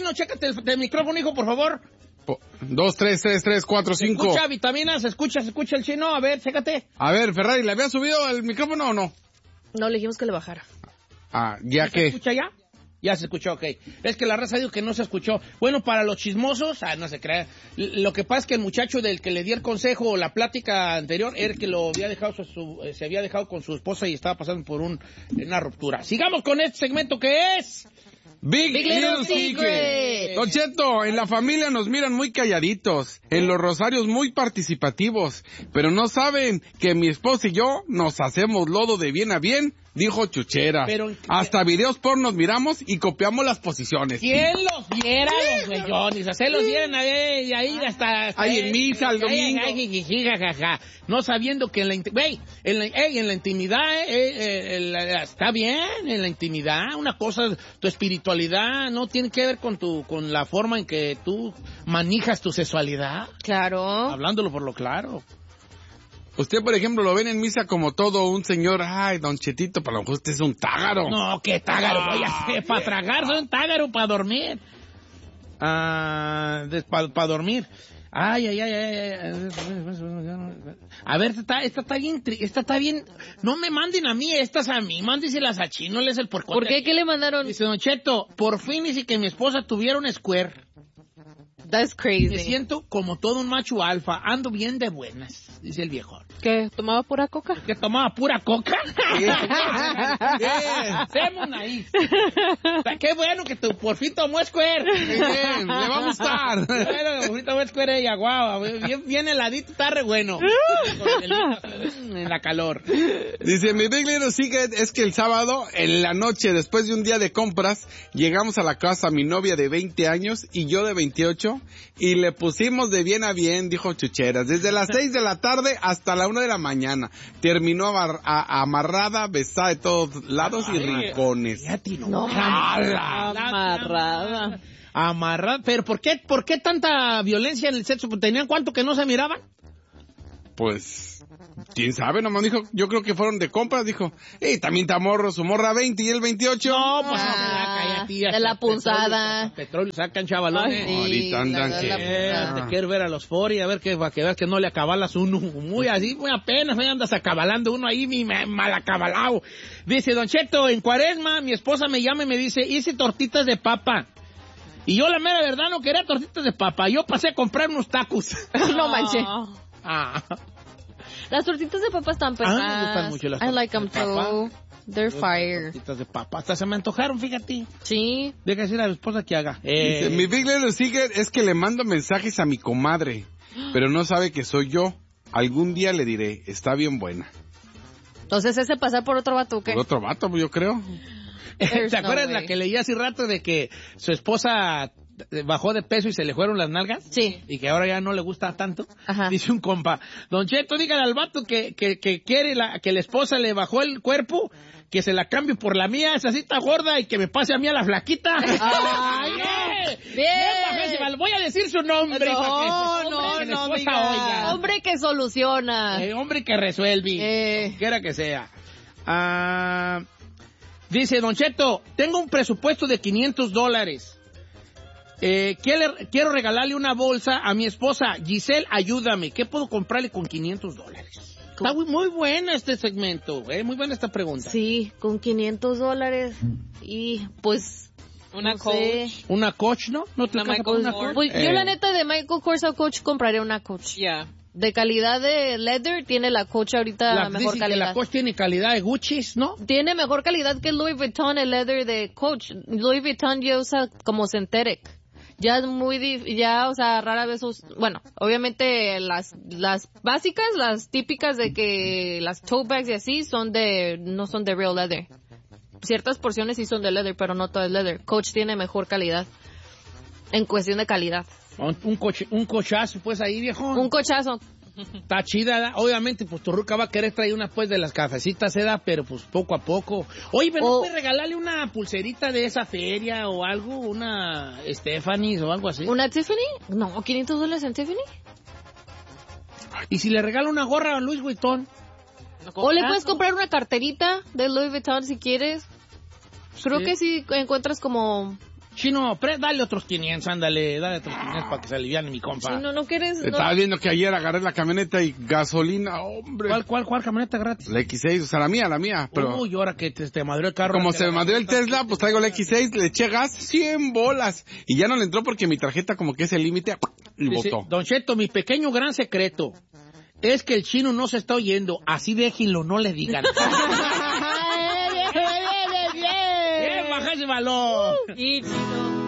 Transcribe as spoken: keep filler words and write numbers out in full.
Chino, chécate el, el micrófono, hijo, por favor. Dos, tres, tres, tres, cuatro, cinco. Escucha, vitaminas, escucha, se escucha el Chino. A ver, chécate. A ver, Ferrari, ¿le había subido el micrófono o no? No, le dijimos que le bajara. Ah, ¿ya ¿Se qué? escucha ya? Ya se escuchó, ok. Es que la raza dijo que no se escuchó. Bueno, para los chismosos, ah, no se crea. Lo que pasa es que el muchacho del que le di el consejo o la plática anterior era el que lo había dejado, su, su, se había dejado con su esposa y estaba pasando por un, una ruptura. Sigamos con este segmento que es... Big, Big Little, Little Secret. Secret. Don Cheto, en la familia nos miran muy calladitos, en los rosarios muy participativos, pero no saben que mi esposa y yo nos hacemos lodo de bien a bien, dijo Chuchera. Pero- Hasta videos pornos miramos y copiamos las posiciones. ¿Quién los viera, los güeyones? O sea, los vieran a ver, y ahí hasta... hasta Ahí en misa, el domingo. Ay, ay, ay, ay, ay, ay, no sabiendo que en la, inti- güey, en la, ey, en la intimidad, eh, eh, el- está bien, en la intimidad, una cosa, tu espiritualidad no tiene que ver con tu, con la forma en que tú manejas tu sexualidad, Claro. hablándolo por lo claro. Usted, por ejemplo, lo ven en misa como todo un señor, ay, don Chetito, para lo mejor usted es un tágaro. No, qué tágaro, voy a hacer, para tragar, soy un tágaro, para dormir. Ah, para pa dormir. Ay, ay, ay, ay, ay. A ver, esta, esta está bien, tri- esta está bien. No me manden a mí, estas a mí, mándenselas a Chino, él es el porcote. ¿Por qué? ¿Qué le mandaron? Dice, Don Cheto, por fin dice que mi esposa tuviera un square. That's Me crazy. siento como todo un macho alfa, ando bien de buenas, dice el viejo. ¿Qué? ¿Tomaba pura coca? ¿Que tomaba pura coca? Hacemos ahí. Qué bueno que tú por fin tomó Square. Bien, le va a gustar. Qué bueno que por fin tomó Square ella, guau. Bien, bien heladito, está re bueno. En la calor. Dice, mi Big Little Secret es que el sábado, en la noche, después de un día de compras, llegamos a la casa mi novia de veinte años y yo de veintiocho, y le pusimos de bien a bien, dijo Chucheras, desde las seis de la tarde hasta la una de la mañana. Terminó abar- a- amarrada, besada de todos lados y rincones. Fíjate, no. No, amarrada. Amarrada. Pero ¿por qué, por qué tanta violencia en el sexo? ¿Tenían cuánto que no se miraban? Pues, quién sabe, nomás dijo, yo creo que fueron de compras, dijo, y también está morro, su morra veinte y él veintiocho. No, pues Ah, no, cállate, de la punzada. Petróleo, petróleo sacan chavalones. Ay, Ahorita andan la- que- la Eh, punzada. te quiero ver a los Fori, a ver que, para que veas que no le acabalas uno. Muy así, muy apenas, me andas acabalando uno ahí, mi ma- mal acabalado. Dice, Don Cheto, en Cuaresma, mi esposa me llama y me dice, hice tortitas de papa. Y yo, la mera verdad, no quería tortitas de papa. Yo pasé a comprar unos tacos. No manches. Ah. Las tortitas de papa están A pesadas. mí me gustan mucho las I like them tortitas de papa. too. They're fire. Tortitas de papa. Hasta se me antojaron, fíjate. Sí. Deja decir a la esposa que haga. Dice, Eh, mi Big Little Secret es que le mando mensajes a mi comadre, pero no sabe que soy yo. Algún día le diré, está bien buena. Entonces ese pasar por otro vato, ¿qué? Por otro vato, yo creo. There's ¿Te acuerdas no la way. que leí hace rato de que su esposa bajó de peso y se le fueron las nalgas? Sí. Y que ahora ya no le gusta tanto. Ajá. Dice un compa, Don Cheto, dígale al vato que, que, que quiere la, que la esposa le bajó el cuerpo, que se la cambie por la mía, esa cita gorda, y que me pase a mí a la flaquita. ¡Ay, ¡Bien! bien! bajísima. Voy a decir su nombre. No, para que- no, hombre, que la no, esposa diga. oiga. Hombre que soluciona. Eh, hombre que resuelve. Eh. Quiera que sea. Ah, dice, Don Cheto, tengo un presupuesto de quinientos dólares. Eh, quiero, quiero regalarle una bolsa a mi esposa. Giselle, ayúdame. ¿Qué puedo comprarle con quinientos dólares? Está muy, muy buena este segmento. Eh, muy buena esta pregunta. Sí, con quinientos dólares. Y pues... Una no Coach. sé. Una Coach, ¿no? ¿No te Una alcanza para Michael una Kors. Coach? Pues yo Eh. la neta de Michael Kors o Coach compraría una Coach. Yeah. De calidad de leather tiene la Coach ahorita La, la mejor dicen que calidad. la Coach tiene calidad de Gucci, ¿no? Tiene mejor calidad que Louis Vuitton el leather de Coach. Louis Vuitton ya usa como synthetic. Ya es muy dif- ya, o sea, rara vez us- bueno, obviamente las las básicas, las típicas de que las tote bags y así son de no son de real leather. Ciertas porciones sí son de leather, pero no todo es leather. Coach tiene mejor calidad en cuestión de calidad. Un, un, coche, un cochazo, pues ahí, viejo. Un cochazo. Está chida, ¿da? Obviamente, pues tu ruca va a querer traer una pues de las cafecitas, ¿eh? Da? Pero pues poco a poco. Oye, pero ¿no O- puedes regalarle una pulserita de esa feria o algo? Una Stephanie o algo así. ¿Una Tiffany? No, quinientos dólares en Tiffany. Y si le regala una gorra a Louis Vuitton. O le puedes comprar una carterita de Louis Vuitton si quieres. Creo Sí. que sí encuentras como Chino, pre, dale otros quinientos, ándale, dale otros quinientos para que se aliviane mi compa. Chino, no quieres... No. Estaba viendo que ayer agarré la camioneta y gasolina, hombre. ¿Cuál, cuál, cuál camioneta gratis? La equis seis, o sea, la mía, la mía. Pero Uy, ahora que te, te madrió el carro. como se me la madrió el Tesla, pues traigo la equis seis, le eché gas, cien bolas. Y ya no le entró porque mi tarjeta como que es el límite y Dice, botó. Don Cheto, mi pequeño gran secreto es que el Chino no se está oyendo. Así déjenlo, no le digan. ¡Bien, baja ese balón! Y Chino...